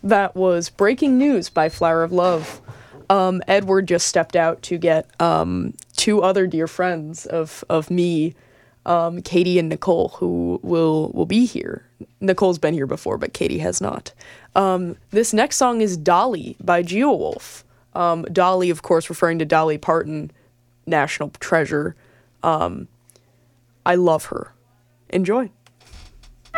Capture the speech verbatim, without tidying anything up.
That was Breaking News by Flower of Love. Um, Edward just stepped out to get um, two other dear friends of, of me, um, Katie and Nicole, who will, will be here. Nicole's been here before, but Katie has not. Um, this next song is Dolly by Geowolf. Um, Dolly, of course, referring to Dolly Parton, national treasure. Um, I love her. Enjoy.